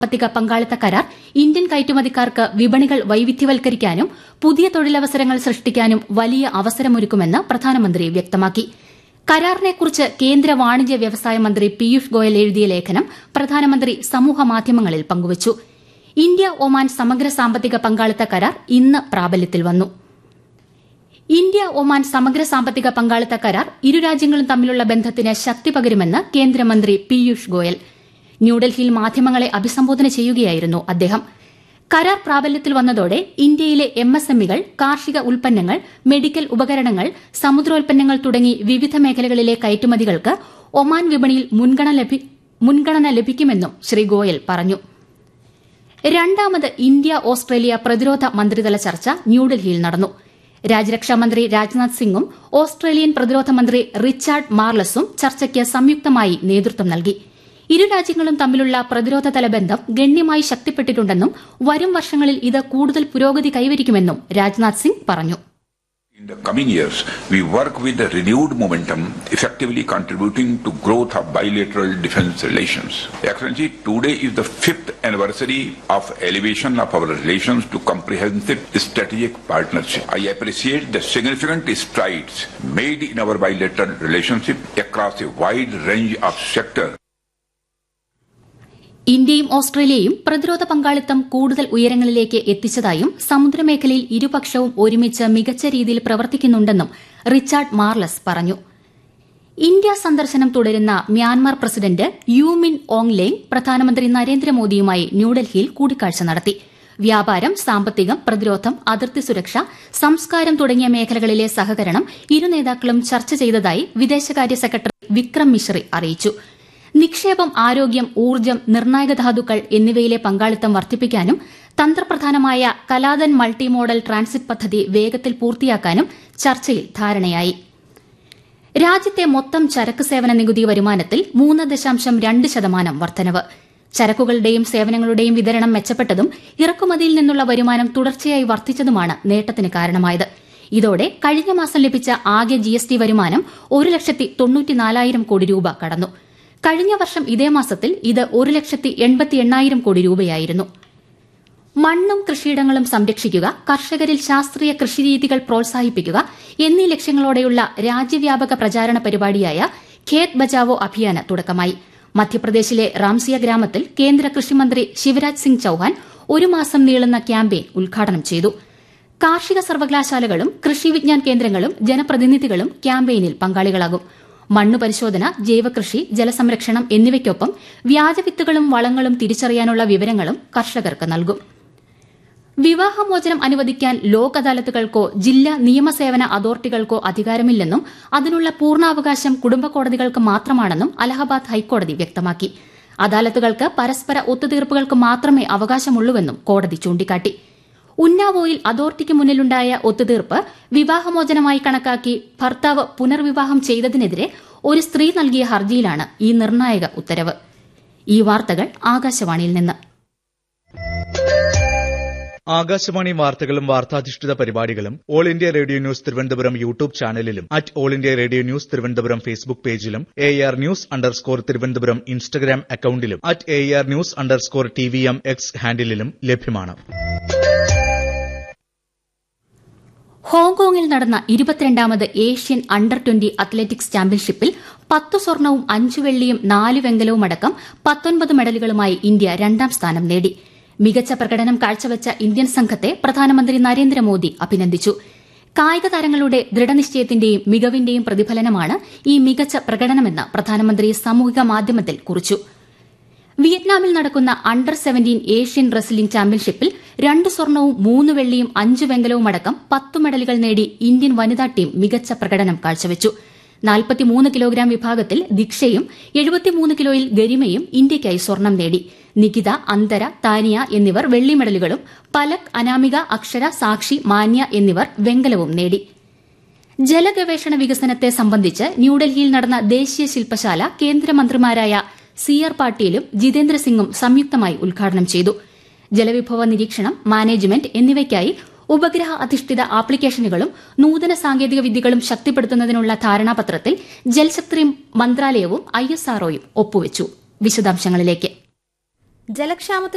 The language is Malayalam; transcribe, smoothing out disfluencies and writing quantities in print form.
സാമ്പത്തിക പങ്കാളിത്ത കരാർ ഇന്ത്യൻ കയറ്റുമതിക്കാർക്ക് വിപണികൾ വൈവിധ്യവൽക്കരിക്കാനും പുതിയ തൊഴിലവസരങ്ങൾ സൃഷ്ടിക്കാനും വലിയ അവസരമൊരുക്കുമെന്ന് പ്രധാനമന്ത്രി വ്യക്തമാക്കി. കരാറിനെക്കുറിച്ച് കേന്ദ്ര വാണിജ്യ വ്യവസായ മന്ത്രി പീയൂഷ് ഗോയൽ എഴുതിയ ലേഖനം പ്രധാനമന്ത്രി സമൂഹമാധ്യമങ്ങളിൽ പങ്കുവച്ചു. ഇന്ത്യ ഒമാൻ സമഗ്ര സാമ്പത്തിക പങ്കാളിത്ത കരാർ ഇന്ന് പ്രാബല്യത്തിൽ വന്നു. ഇന്ത്യ ഒമാൻ സമഗ്ര സാമ്പത്തിക പങ്കാളിത്ത കരാർ ഇരു രാജ്യങ്ങളും തമ്മിലുള്ള ബന്ധത്തിന് ശക്തി പകരുമെന്ന് കേന്ദ്രമന്ത്രി പീയൂഷ് ഗോയൽ ന്യൂഡൽഹിയിൽ മാധ്യമങ്ങളെ അഭിസംബോധന ചെയ്യുകയായിരുന്നു അദ്ദേഹം. കരാർ പ്രാബല്യത്തിൽ വന്നതോടെ ഇന്ത്യയിലെ എംഎസ്എംഇകൾ, കാർഷിക ഉൽപ്പന്നങ്ങൾ, മെഡിക്കൽ ഉപകരണങ്ങൾ, സമുദ്രോൽപ്പന്നങ്ങൾ തുടങ്ങി വിവിധ മേഖലകളിലെ കയറ്റുമതികൾക്ക് ഒമാൻ വിപണിയിൽ മുൻഗണന ലഭിക്കുമെന്നും ശ്രീ ഗോയൽ പറഞ്ഞു. രണ്ടാമത് ഇന്ത്യ ഓസ്ട്രേലിയ പ്രതിരോധ മന്ത്രിതല ചർച്ച ന്യൂഡൽഹിയിൽ നടന്നു. രാജ്യരക്ഷാമന്ത്രി രാജ്നാഥ് സിംഗും ഓസ്ട്രേലിയൻ പ്രതിരോധ മന്ത്രി റിച്ചാർഡ് മാർലസും ചർച്ചയ്ക്ക് സംയുക്തമായി നേതൃത്വം നൽകി. ഇരു രാജ്യങ്ങളും തമ്മിലുള്ള പ്രതിരോധതല ബന്ധം ഗണ്യമായി ശക്തിപ്പെട്ടിട്ടുണ്ടെന്നും വരും വർഷങ്ങളിൽ ഇത് കൂടുതൽ പുരോഗതി കൈവരിക്കുമെന്നും രാജ്നാഥ് സിംഗ് പറഞ്ഞു. In the coming years, we work with a renewed momentum, effectively contributing to growth of bilateral defense relations. Excellency, today is the 5th anniversary of elevation of our relations to comprehensive strategic partnership. I appreciate the significant strides made in our bilateral relationship across a wide range of sectors. ഇന്ത്യയും ഓസ്ട്രേലിയയും പ്രതിരോധ പങ്കാളിത്തം കൂടുതൽ ഉയരങ്ങളിലേക്ക് എത്തിച്ചതായും സമുദ്രമേഖലയിൽ ഇരുപക്ഷവും ഒരുമിച്ച് മികച്ച രീതിയിൽ പ്രവർത്തിക്കുന്നുണ്ടെന്നും റിച്ചാർഡ് മാർലസ് പറഞ്ഞു. ഇന്ത്യ സന്ദർശനം തുടരുന്ന മ്യാൻമാർ പ്രസിഡന്റ് യു മിൻ ഓങ് ലേങ് പ്രധാനമന്ത്രി നരേന്ദ്രമോദിയുമായി ന്യൂഡൽഹിയിൽ കൂടിക്കാഴ്ച നടത്തി. വ്യാപാരം, സാമ്പത്തികം, പ്രതിരോധം, അതിർത്തി സുരക്ഷ, സംസ്കാരം തുടങ്ങിയ മേഖലകളിലെ സഹകരണം ഇരു നേതാക്കളും ചർച്ച ചെയ്തതായി വിദേശകാര്യ സെക്രട്ടറി വിക്രം മിശ്രി അറിയിച്ചു. നിക്ഷേപം, ആരോഗ്യം, ഊർജ്ജം, നിർണായക ധാതുക്കൾ എന്നിവയിലെ പങ്കാളിത്തം വർദ്ധിപ്പിക്കാനും തന്ത്രപ്രധാനമായ കലാദൻ മൾട്ടി മോഡൽ ട്രാൻസിറ്റ് പദ്ധതി വേഗത്തിൽ പൂർത്തിയാക്കാനും ചർച്ചയിൽ ധാരണയായി. രാജ്യത്തെ മൊത്തം ചരക്ക് സേവന നികുതി വരുമാനത്തിൽ 3.2% വർധനവ്. ചരക്കുകളുടെയും സേവനങ്ങളുടെയും വിതരണം മെച്ചപ്പെട്ടതും ഇറക്കുമതിയിൽ നിന്നുള്ള വരുമാനം തുടർച്ചയായി വർദ്ധിച്ചതുമാണ് നേട്ടത്തിന് കാരണമായത്. ഇതോടെ കഴിഞ്ഞ മാസം ലഭിച്ച ആകെ ജിഎസ്ടി വരുമാനം 1,94,000 കോടി രൂപ കടന്നു. കഴിഞ്ഞ വർഷം ഇതേ മാസത്തിൽ ഇത് 1,88,000 കോടി രൂപയായിരുന്നു. മണ്ണും കൃഷിയിടങ്ങളും സംരക്ഷിക്കുക, കർഷകരിൽ ശാസ്ത്രീയ കൃഷിരീതികൾ പ്രോത്സാഹിപ്പിക്കുക എന്നീ ലക്ഷ്യങ്ങളോടെയുള്ള രാജ്യവ്യാപക പ്രചാരണ പരിപാടിയായ ഖേത് ബച്ചാവോ അഭിയാന് തുടക്കമായി. മധ്യപ്രദേശിലെ റാംസിയ ഗ്രാമത്തിൽ കേന്ദ്ര കൃഷിമന്ത്രി ശിവരാജ് സിംഗ് ചൌഹാൻ ഒരു മാസം നീളുന്ന ക്യാമ്പയിൻ ഉദ്ഘാടനം ചെയ്തു. കാർഷിക സർവകലാശാലകളും കൃഷി വിജ്ഞാൻ കേന്ദ്രങ്ങളും ജനപ്രതിനിധികളും ക്യാമ്പയിനിൽ പങ്കാളികളാകും. മണ്ണു പരിശോധന, ജൈവകൃഷി, ജലസംരക്ഷണം എന്നിവയ്ക്കൊപ്പം വ്യാജവിത്തുകളും വളങ്ങളും തിരിച്ചറിയാനുള്ള വിവരങ്ങളും കർഷകർക്ക് നൽകും. വിവാഹമോചനം അനുവദിക്കാൻ ലോക് അദാലത്തുകൾക്കോ ജില്ലാ നിയമസേവന അതോറിറ്റികൾക്കോ അധികാരമില്ലെന്നും അതിനുള്ള പൂർണ്ണാവകാശം കുടുംബ കോടതികൾക്ക് മാത്രമാണെന്നും അലഹബാദ് ഹൈക്കോടതി വ്യക്തമാക്കി. അദാലത്തുകൾക്ക് പരസ്പര ഒത്തുതീർപ്പുകൾക്ക് മാത്രമേ അവകാശമുള്ളൂവെന്നും കോടതി ചൂണ്ടിക്കാട്ടി. ഉന്നാവോയിൽ അതോറിറ്റിക്ക് മുന്നിലുണ്ടായ ഒത്തുതീർപ്പ് വിവാഹമോചനമായി കണക്കാക്കി ഭർത്താവ് പുനർവിവാഹം ചെയ്തതിനെതിരെ ഒരു സ്ത്രീ നൽകിയ ഹർജിയിലാണ് ഈ നിർണായക ഉത്തരവ്. ഈ വാർത്തകൾ ആകാശവാണിയിൽ നിന്ന്. ആകാശവാണി വാർത്തകളും വാർത്താധിഷ്ഠിത പരിപാടികളും all India radio news Thiruvananthapuram YouTube ചാനലിലും all India radio news Thiruvananthapuram Facebook പേജിലും AR News_ തിരുവനന്തപുരം ഇൻസ്റ്റഗ്രാം അക്കൌണ്ടിലും AR News_TVM X ഹാൻഡിലും ലഭ്യമാണ്. ഹോങ്കോങ്ങിൽ നടന്ന 22ാമത് ഏഷ്യൻ അണ്ടർ 20 അത്ലറ്റിക്സ് ചാമ്പ്യൻഷിപ്പിൽ 10 സ്വർണവും 5 വെള്ളിയും 4 വെങ്കലവും അടക്കം 19 മെഡലുകളുമായി ഇന്ത്യ രണ്ടാം സ്ഥാനം നേടി. മികച്ച പ്രകടനം കാഴ്ചവച്ച ഇന്ത്യൻ സംഘത്തെ പ്രധാനമന്ത്രി നരേന്ദ്രമോദി അഭിനന്ദിച്ചു. കായിക താരങ്ങളുടെ ദൃഢനിശ്ചയത്തിന്റെയും മികവിന്റെയും പ്രതിഫലനമാണ് ഈ മികച്ച പ്രകടനമെന്ന് പ്രധാനമന്ത്രി സാമൂഹിക മാധ്യമത്തിൽ കുറിച്ചു. വിയറ്റ്നാമിൽ നടക്കുന്ന അണ്ടർ 17 ഏഷ്യൻ റെസ്ലിംഗ് ചാമ്പ്യൻഷിപ്പിൽ 2 സ്വർണവും 3 വെള്ളിയും 5 വെങ്കലവും അടക്കം 10 മെഡലുകൾ നേടി ഇന്ത്യൻ വനിതാ ടീം മികച്ച പ്രകടനം കാഴ്ചവച്ചു. 43 കിലോഗ്രാം വിഭാഗത്തിൽ ദീക്ഷയും 73 കിലോയിൽ ഗരിമയും ഇന്ത്യയ്ക്കായി സ്വർണം നേടി. നികിത, അന്തര, താനിയ എന്നിവർ വെള്ളി മെഡലുകളും പലക്, അനാമിക, അക്ഷര, സാക്ഷി, മാന്യ എന്നിവർ വെങ്കലവും നേടി. ജലഗവേഷണ വികസനത്തെ സംബന്ധിച്ച് ന്യൂഡൽഹിയിൽ നടന്ന ദേശീയ ശില്പശാല കേന്ദ്രമന്ത്രിമാരായ CR പാട്ടീലും ജിതേന്ദ്ര സിംഗും സംയുക്തമായി ഉദ്ഘാടനം ചെയ്തു. ജലവിഭവ നിരീക്ഷണം, മാനേജ്മെന്റ് എന്നിവയ്ക്കായി ഉപഗ്രഹ അധിഷ്ഠിത ആപ്ലിക്കേഷനുകളും നൂതന സാങ്കേതിക വിദ്യകളും ശക്തിപ്പെടുത്തുന്നതിനുള്ള ധാരണാപത്രത്തിൽ ജൽശക്തി മന്ത്രാലയവും ISROയും ഒപ്പുവച്ചു. വിശദാംശങ്ങളിലേക്ക്. ജലക്ഷാമത്തിന്